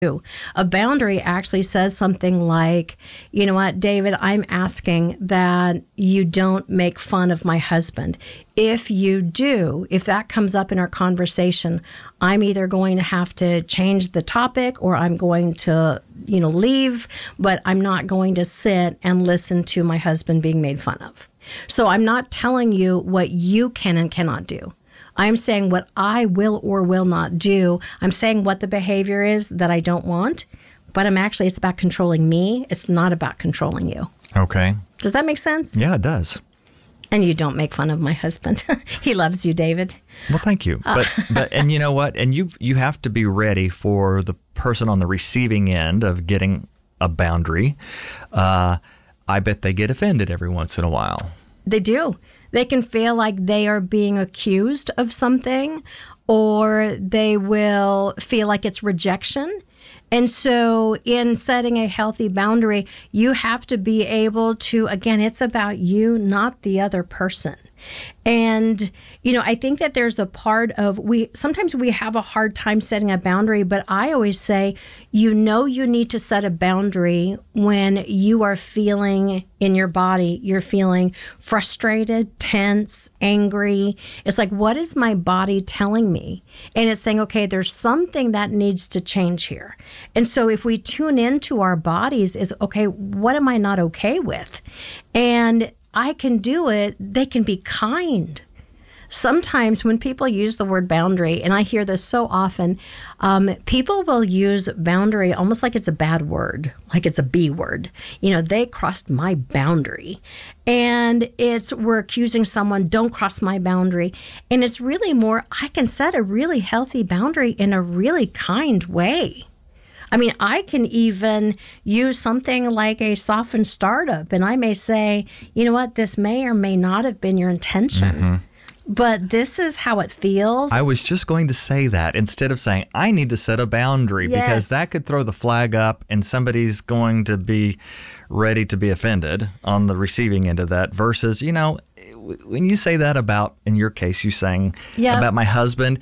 A boundary actually says something like, you know what, David, I'm asking that you don't make fun of my husband. If you do, if that comes up in our conversation, I'm either going to have to change the topic or I'm going to, leave, but I'm not going to sit and listen to my husband being made fun of. So I'm not telling you what you can and cannot do. I'm saying what I will or will not do. I'm saying what the behavior is that I don't want, but it's about controlling me. It's not about controlling you. Okay. Does that make sense? Yeah, it does. And you don't make fun of my husband. He loves you, David. Well, thank you. But and you know what? And you have to be ready for the person on the receiving end of getting a boundary. I bet they get offended every once in a while. They do. They can feel like they are being accused of something, or they will feel like it's rejection. And so in setting a healthy boundary, you have to be able to, again, it's about you, not the other person. And, I think that there's a part of sometimes we have a hard time setting a boundary, but I always say, you need to set a boundary when you are feeling in your body, you're feeling frustrated, tense, angry. It's like, what is my body telling me? And it's saying, okay, there's something that needs to change here. And so if we tune into our bodies is, okay, what am I not okay with? And I can do it. They can be kind. Sometimes when people use the word boundary, and I hear this so often, people will use boundary almost like it's a bad word, like it's a B word. They crossed my boundary. And we're accusing someone, don't cross my boundary. And it's really more, I can set a really healthy boundary in a really kind way. I can even use something like a softened startup, and I may say, you know what, this may or may not have been your intention, but this is how it feels. I was just going to say that instead of saying, I need to set a boundary, because that could throw the flag up and somebody's going to be ready to be offended on the receiving end of that versus, when you say that about, in your case, you saying about my husband,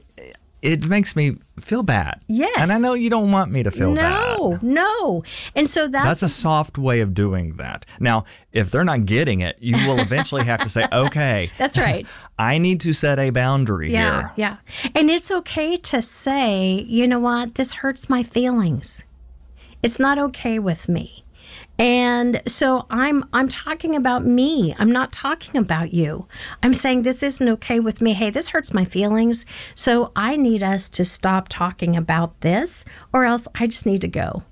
it makes me feel bad. Yes. And I know you don't want me to feel bad. No. And so that's a soft way of doing that. Now, if they're not getting it, you will eventually have to say, okay. That's right. I need to set a boundary here. Yeah. And it's okay to say, you know what, this hurts my feelings. It's not okay with me. And so I'm talking about me. I'm not talking about you. I'm saying this isn't okay with me. Hey, this hurts my feelings. So I need us to stop talking about this, or else I just need to go.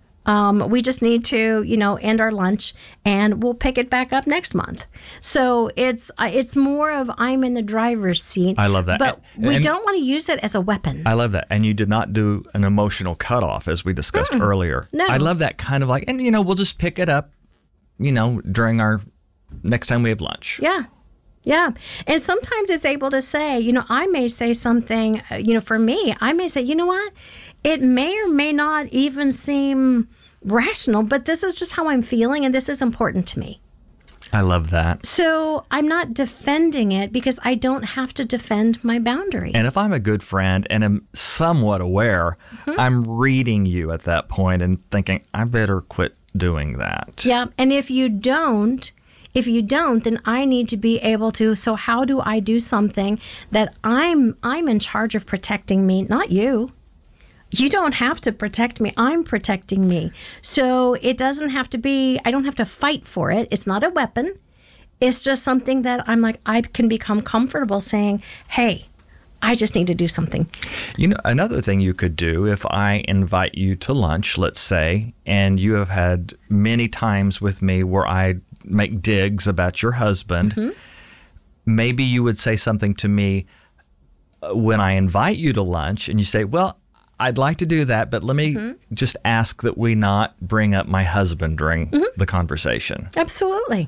We just need to, end our lunch, and we'll pick it back up next month. So it's more of I'm in the driver's seat. I love that. But we don't want to use it as a weapon. I love that. And you did not do an emotional cutoff, as we discussed earlier. No. I love that kind of like, and we'll just pick it up, during our next time we have lunch. Yeah. And sometimes it's able to say, I may say something, for me, I may say, you know what? It may or may not even seem rational, but this is just how I'm feeling, and this is important to me. I love that. So I'm not defending it because I don't have to defend my boundary. And if I'm a good friend and am somewhat aware, I'm reading you at that point and thinking, I better quit doing that. Yeah. And if you don't, then I need to be able to. So how do I do something that I'm in charge of protecting me, not you? You don't have to protect me. I'm protecting me. So it doesn't have to be, I don't have to fight for it. It's not a weapon. It's just something that I'm like, I can become comfortable saying, hey, I just need to do something. Another thing you could do, if I invite you to lunch, let's say, and you have had many times with me where I make digs about your husband, maybe you would say something to me when I invite you to lunch, and you say, well, I'd like to do that, but let me just ask that we not bring up my husband during the conversation. Absolutely.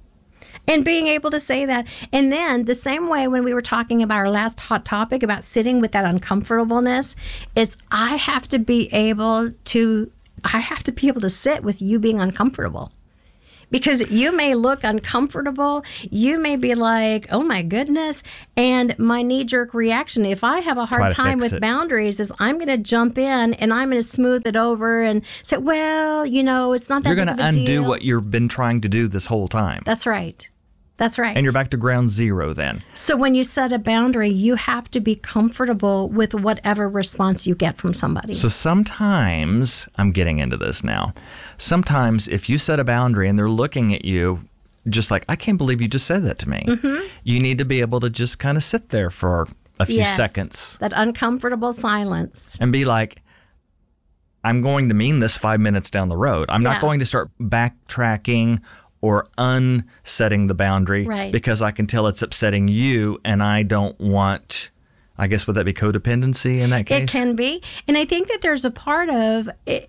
And being able to say that. And then the same way when we were talking about our last hot topic about sitting with that uncomfortableness, is I have to be able to sit with you being uncomfortable. Because you may look uncomfortable. You may be like, oh my goodness. And my knee-jerk reaction, if I have a hard time with boundaries, is I'm going to jump in and I'm going to smooth it over and say, well, it's not that You're big going of a to undo deal. what you've been trying to do this whole time. That's right. That's right. And you're back to ground zero then. So when you set a boundary, you have to be comfortable with whatever response you get from somebody. So sometimes, I'm getting into this now, sometimes if you set a boundary and they're looking at you just like, I can't believe you just said that to me. Mm-hmm. You need to be able to just kind of sit there for a few seconds. That uncomfortable silence. And be like, I'm going to mean this 5 minutes down the road. I'm not going to start backtracking or unsetting the boundary because I can tell it's upsetting you and I don't want, I guess, would that be codependency in that case? It can be. And I think that there's a part of,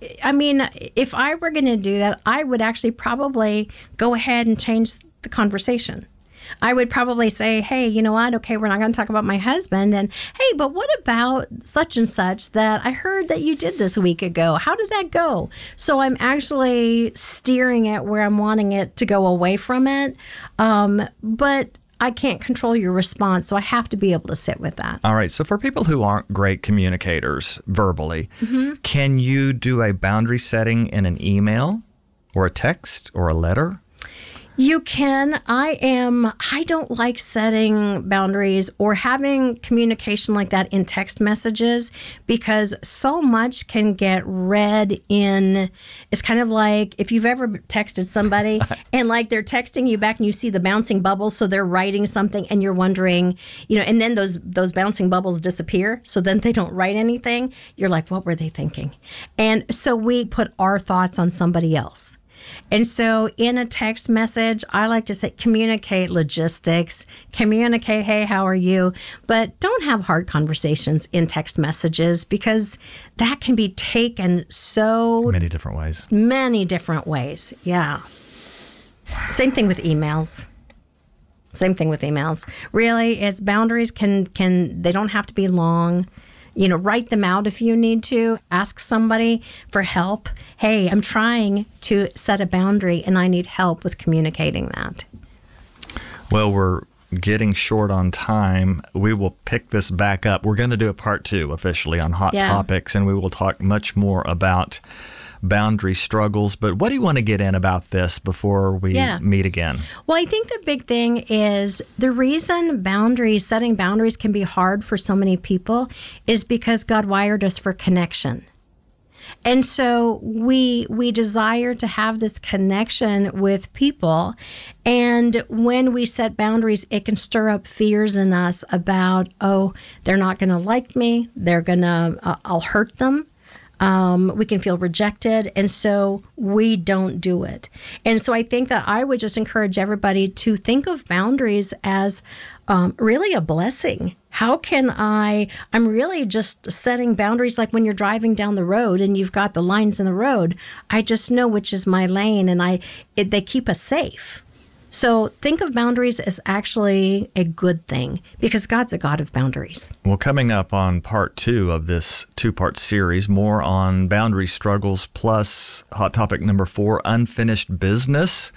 if I were going to do that, I would actually probably go ahead and change the conversation. I would probably say, hey, you know what? Okay, we're not going to talk about my husband. And hey, but what about such and such that I heard that you did this a week ago? How did that go? So I'm actually steering it where I'm wanting it to go away from it. But I can't control your response, so I have to be able to sit with that. All right. So for people who aren't great communicators verbally, can you do a boundary setting in an email or a text or a letter? You can. I don't like setting boundaries or having communication like that in text messages because so much can get read in. It's kind of like if you've ever texted somebody and like they're texting you back and you see the bouncing bubbles, so they're writing something and you're wondering, and then those bouncing bubbles disappear, so then they don't write anything. You're like, what were they thinking? And so we put our thoughts on somebody else. And so in a text message, I like to say communicate logistics, communicate, hey, how are you? But don't have hard conversations in text messages because that can be taken so many different ways. Many different ways, yeah. Same thing with emails. Really, it's boundaries they don't have to be long. Write them out if you need to. Ask somebody for help. Hey, I'm trying to set a boundary and I need help with communicating that. Well, we're getting short on time. We will pick this back up. We're going to do a part 2 officially on Hot Topics, and we will talk much more about boundary struggles. But what do you want to get in about this before we meet again? Well, I think the big thing is the reason setting boundaries can be hard for so many people is because God wired us for connection. And so we desire to have this connection with people. And when we set boundaries, it can stir up fears in us about, oh, they're not going to like me. I'll hurt them. We can feel rejected, and so we don't do it. And so I think that I would just encourage everybody to think of boundaries as really a blessing. How can I'm really just setting boundaries like when you're driving down the road and you've got the lines in the road. I just know which is my lane, and they keep us safe. So think of boundaries as actually a good thing because God's a God of boundaries. Well, coming up on part 2 of this 2-part series, more on boundary struggles plus hot topic number 4, unfinished business.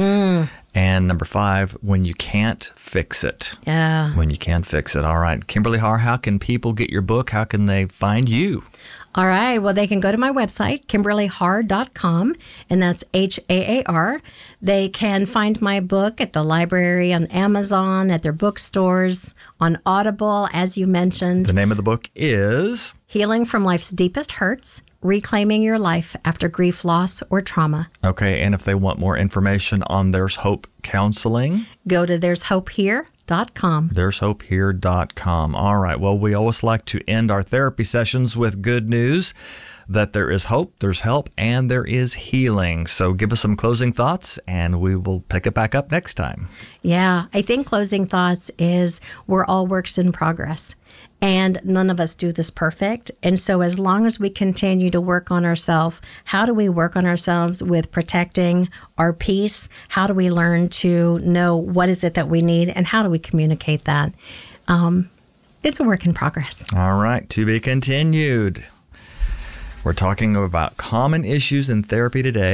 And number 5, when you can't fix it. Yeah. When you can't fix it. All right. Kimberly Harr, how can people get your book? How can they find you? All right. Well, they can go to my website, KimberlyHarr.com, and that's HAAR. They can find my book at the library, on Amazon, at their bookstores, on Audible, as you mentioned. The name of the book is? Healing from Life's Deepest Hurts, Reclaiming Your Life After Grief, Loss, or Trauma. Okay. And if they want more information on There's Hope Counseling? Go to there'shopehere.com. There'shopehere.com. All right. Well, we always like to end our therapy sessions with good news that there is hope, there's help, and there is healing. So give us some closing thoughts, and we will pick it back up next time. Yeah. I think closing thoughts is we're all works in progress. And none of us do this perfect. And so as long as we continue to work on ourselves, how do we work on ourselves with protecting our peace? How do we learn to know what is it that we need? And how do we communicate that? It's a work in progress. All right. To be continued. We're talking about common issues in therapy today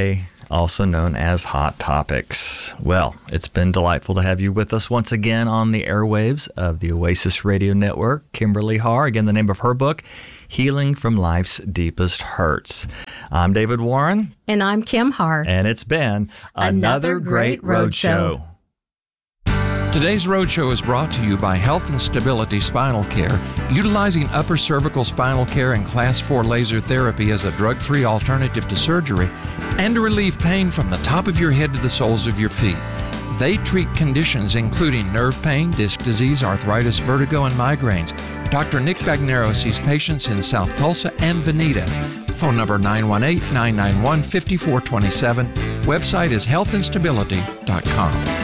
also known as Hot Topics. Well, it's been delightful to have you with us once again on the airwaves of the Oasis Radio Network. Kimberly Harr, again, the name of her book, Healing from Life's Deepest Hurts. I'm David Warren. And I'm Kim Harr. And it's been another great roadshow. Today's Roadshow is brought to you by Health and Stability Spinal Care, utilizing upper cervical spinal care and Class 4 laser therapy as a drug-free alternative to surgery, and to relieve pain from the top of your head to the soles of your feet. They treat conditions including nerve pain, disc disease, arthritis, vertigo, and migraines. Dr. Nick Bagnero sees patients in South Tulsa and Veneta. Phone number 918-991-5427. Website is healthandstability.com.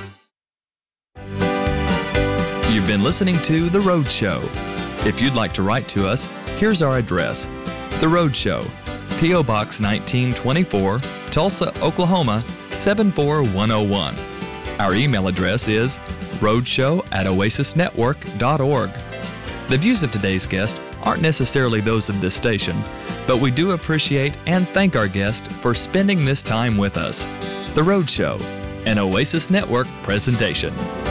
You've been listening to The Roadshow. If you'd like to write to us, here's our address. The Roadshow, P.O. Box 1924, Tulsa, Oklahoma, 74101. Our email address is roadshow@oasisnetwork.org. The views of today's guest aren't necessarily those of this station, but we do appreciate and thank our guest for spending this time with us. The Roadshow, an Oasis Network presentation.